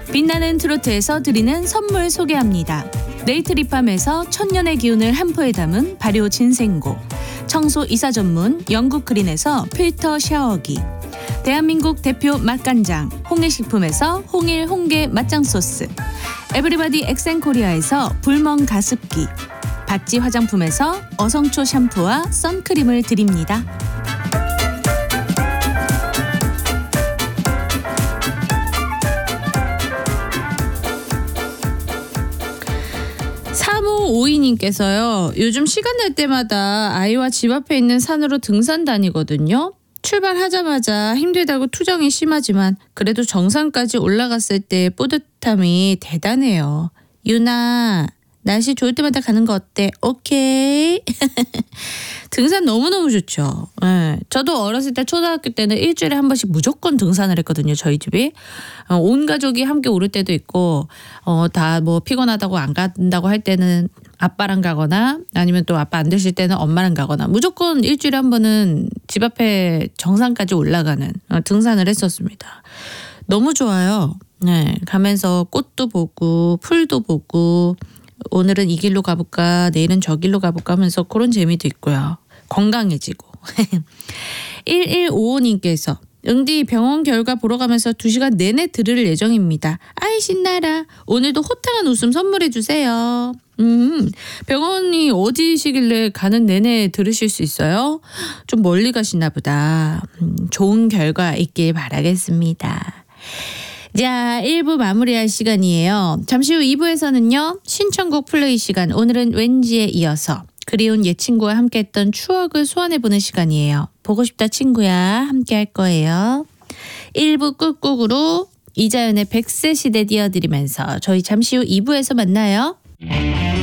빛나는 트로트에서 드리는 선물 소개합니다. 네이트리팜에서 천년의 기운을 한 포에 담은 발효 진생고, 청소 이사 전문 영국 그린에서 필터 샤워기, 대한민국 대표 맛간장 홍일식품에서 홍일 홍게 맛장 소스, 에브리바디 엑센코리아에서 불멍 가습기, 바찌 화장품에서 어성초 샴푸와 선크림을 드립니다. 3552님께서요. 요즘 시간 날 때마다 아이와 집 앞에 있는 산으로 등산 다니거든요. 출발하자마자 힘들다고 투정이 심하지만 그래도 정상까지 올라갔을 때의 뿌듯함이 대단해요. 유나, 날씨 좋을 때마다 가는 거 어때? 오케이. 등산 너무너무 좋죠. 네. 저도 어렸을 때 초등학교 때는 일주일에 한 번씩 무조건 등산을 했거든요. 저희 집이. 온 가족이 함께 오를 때도 있고 다 뭐 피곤하다고 안 간다고 할 때는 아빠랑 가거나 아니면 또 아빠 안 되실 때는 엄마랑 가거나 무조건 일주일에 한 번은 집 앞에 정상까지 올라가는 등산을 했었습니다. 너무 좋아요. 네. 가면서 꽃도 보고 풀도 보고 오늘은 이 길로 가볼까 내일은 저 길로 가볼까 하면서 그런 재미도 있고요. 건강해지고. 1155님께서 응디 병원 결과 보러 가면서 2시간 내내 들을 예정입니다. 아이 신나라. 오늘도 호탕한 웃음 선물해 주세요. 병원이 어디시길래 가는 내내 들으실 수 있어요? 좀 멀리 가시나 보다. 좋은 결과 있길 바라겠습니다. 자, 1부 마무리할 시간이에요. 잠시 후 2부에서는요. 신청곡 플레이 시간. 오늘은 왠지에 이어서 그리운 옛 친구와 함께했던 추억을 소환해보는 시간이에요. 보고 싶다 친구야 함께 할 거예요. 1부 끝곡으로 이자연의 100세 시대 띄워드리면서 저희 잠시 후 2부에서 만나요.